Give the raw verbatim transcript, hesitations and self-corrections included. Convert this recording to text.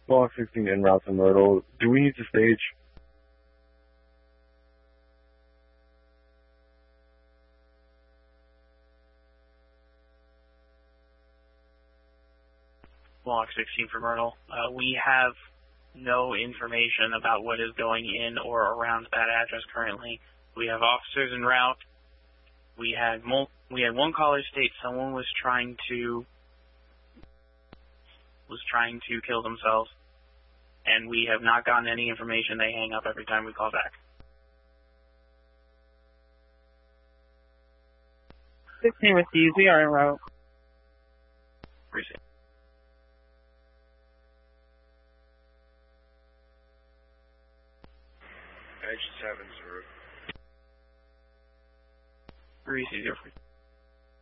Block sixteen en route to Myrtle. Do we need to stage? Block sixteen for Myrtle. Uh, we have no information about what is going in or around that address currently. We have officers en route. We had mul we had one caller state someone was trying to was trying to kill themselves, and we have not gotten any information. They hang up every time we call back. sixteen received. We are en route. Received. Edge seven zero. Received.